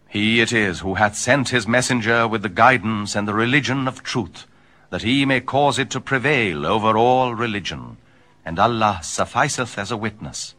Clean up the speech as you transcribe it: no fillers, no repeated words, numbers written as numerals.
He it is who hath sent his messenger with the guidance and the religion of truth, that he may cause it to prevail over all religion. And Allah sufficeth as a witness.